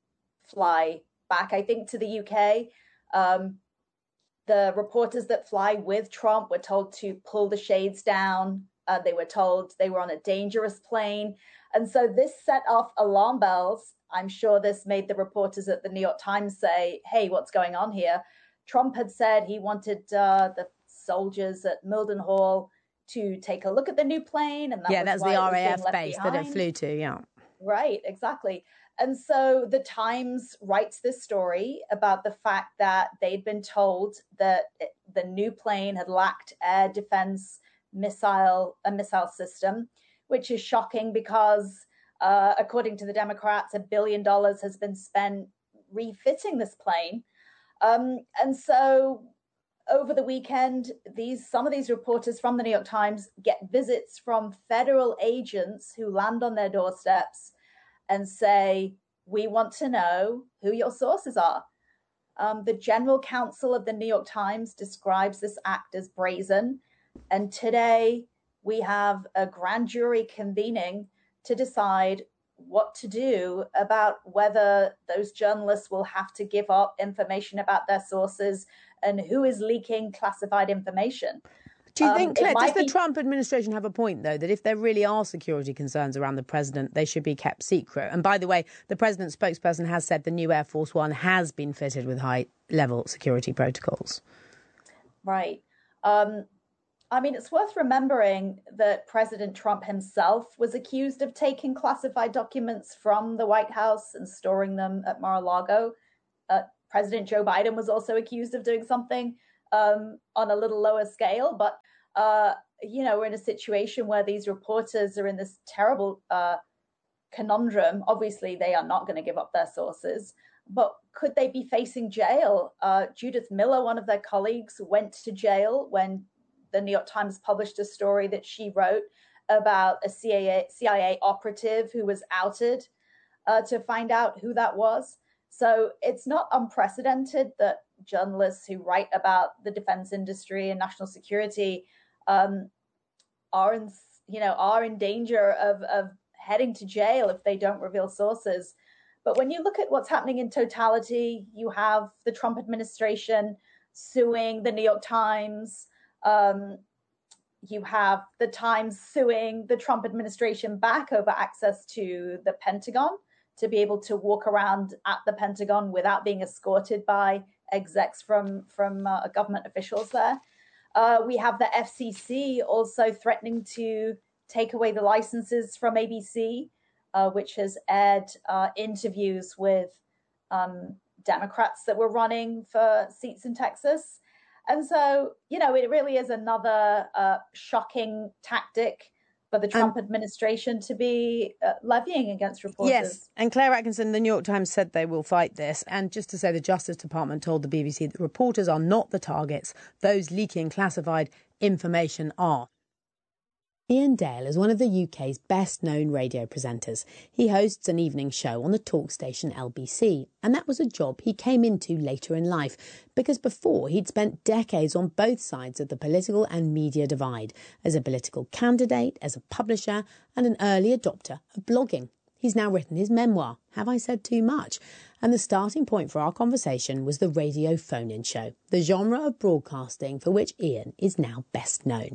fly back, I think, to the U K. Um, the reporters that fly with Trump were told to pull the shades down. Uh, they were told they were on a dangerous plane. And so this set off alarm bells. I'm sure this made the reporters at the New York Times say, hey, what's going on here? Trump had said he wanted uh, the soldiers at Mildenhall to take a look at the new plane. And that yeah, was that's why the it was R A F being left base behind. that it flew to, yeah. Right, exactly. And so the Times writes this story about the fact that they'd been told that it, the new plane had lacked air defense missile, a missile system, which is shocking because, uh, according to the Democrats, a billion dollars has been spent refitting this plane. Um, and so over the weekend, these some of these reporters from the New York Times get visits from federal agents who land on their doorsteps and say, we want to know who your sources are. Um, the general counsel of the New York Times describes this act as brazen. And today we have a grand jury convening to decide what to do about whether those journalists will have to give up information about their sources and who is leaking classified information. Do you Um, think, it Claire, does might the be- Trump administration have a point, though, that if there really are security concerns around the president, they should be kept secret? And by the way, the president's spokesperson has said the new Air Force One has been fitted with high-level security protocols. Right. Um, I mean, it's worth remembering that President Trump himself was accused of taking classified documents from the White House and storing them at Mar-a-Lago. Uh, President Joe Biden was also accused of doing something um, on a little lower scale. But, uh, you know, we're in a situation where these reporters are in this terrible uh, conundrum. Obviously, they are not going to give up their sources. But could they be facing jail? Uh, Judith Miller, one of their colleagues, went to jail when the New York Times published a story that she wrote about a C I A, C I A operative who was outed uh, to find out who that was. So it's not unprecedented that journalists who write about the defense industry and national security um, are in, you know, are in danger of, of heading to jail if they don't reveal sources. But when you look at what's happening in totality, you have the Trump administration suing the New York Times. Um, you have the Times suing the Trump administration back over access to the Pentagon, to be able to walk around at the Pentagon without being escorted by execs from, from uh, government officials there. Uh, we have the F C C also threatening to take away the licenses from A B C, uh, which has aired uh, interviews with um, Democrats that were running for seats in Texas. And so, you know, it really is another uh, shocking tactic for the Trump um, administration to be uh, levying against reporters. Yes, and Claire Atkinson, the New York Times said they will fight this. And just to say, the Justice Department told the B B C that reporters are not the targets. Those leaking classified information are. Ian Dale is one of the U K's best-known radio presenters. He hosts an evening show on the talk station L B C, and that was a job he came into later in life, because before he'd spent decades on both sides of the political and media divide, as a political candidate, as a publisher, and an early adopter of blogging. He's now written his memoir, Have I Said Too Much? And the starting point for our conversation was the radio phone-in show, the genre of broadcasting for which Ian is now best known.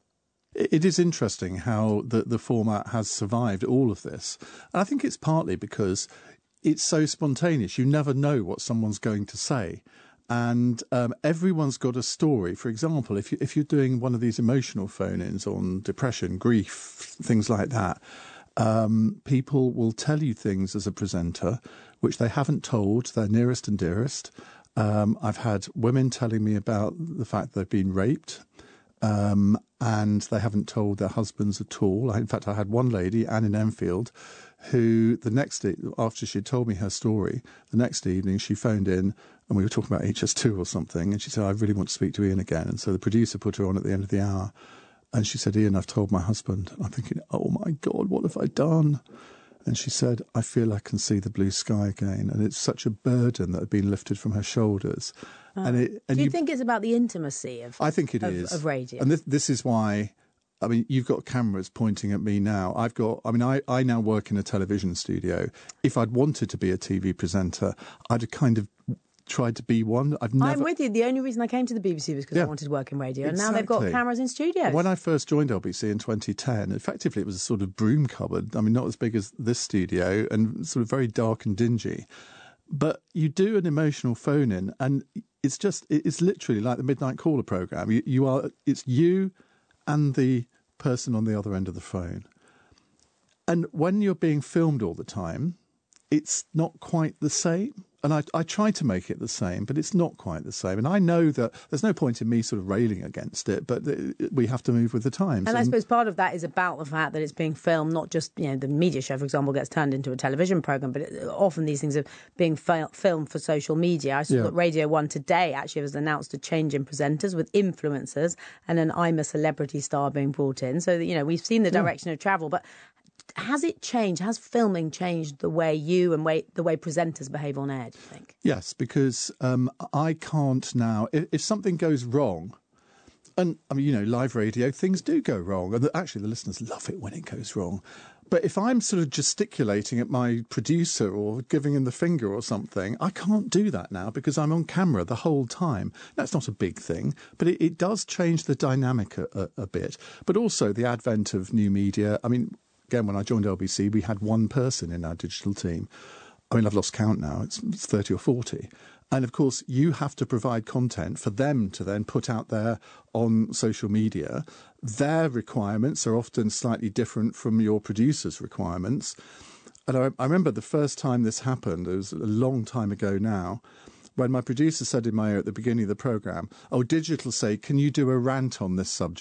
It is interesting how the, the format has survived all of this. And I think it's partly because it's so spontaneous. You never know what someone's going to say. And um, everyone's got a story. For example, if, you, if you're doing one of these emotional phone-ins on depression, grief, things like that, um, people will tell you things as a presenter which they haven't told their nearest and dearest. Um, I've had women telling me about the fact they've been raped. Um, and they haven't told their husbands at all. In fact, I had one lady, Anne in Enfield, who the next day, after she'd told me her story, the next evening she phoned in and we were talking about H S two or something, and she said, I really want to speak to Ian again. And so the producer put her on at the end of the hour, and she said, Ian, I've told my husband. I'm thinking, oh my God, what have I done? And she said, I feel I can see the blue sky again. And it's such a burden that had been lifted from her shoulders. Oh. And it, and Do you, you think it's about the intimacy of I think it of, is. of radio? And this, this is why, I mean, you've got cameras pointing at me now. I've got, I mean, I, I now work in a television studio. If I'd wanted to be a T V presenter, I'd have kind of tried to be one. I've never... I'm with you. The only reason I came to the B B C was because Yeah. I wanted to work in radio. And Exactly. now they've got cameras in studios. When I first joined L B C in twenty ten, effectively it was a sort of broom cupboard. I mean, not as big as this studio and sort of very dark and dingy. But you do an emotional phone-in and it's just, it's literally like the Midnight Caller programme. You, you are, it's you and the person on the other end of the phone. And when you're being filmed all the time, it's not quite the same. And I, I try to make it the same, but it's not quite the same. And I know that there's no point in me sort of railing against it, but we have to move with the times. And, and I suppose part of that is about the fact that it's being filmed, not just, you know, the media show, for example, gets turned into a television programme, but it, often these things are being fil- filmed for social media. I saw Yeah. that Radio one today actually has announced a change in presenters with influencers and an I'm a Celebrity star being brought in. So, that, you know, we've seen the direction yeah. of travel, but has it changed? Has filming changed the way you and way, the way presenters behave on air, do you think? Yes, because um, I can't now... If, if something goes wrong, And, I mean, you know, live radio, things do go wrong. And actually, the listeners love it when it goes wrong. But if I'm sort of gesticulating at my producer or giving him the finger or something, I can't do that now because I'm on camera the whole time. That's not a big thing, but it, it does change the dynamic a, a, a bit. But also the advent of new media. I mean, again, when I joined L B C, we had one person in our digital team. I mean, I've lost count now. It's thirty or forty. And, of course, you have to provide content for them to then put out there on social media. Their requirements are often slightly different from your producer's requirements. And I, I remember the first time this happened, it was a long time ago now, when my producer said in my ear at the beginning of the programme, oh, Digital say, can you do a rant on this subject?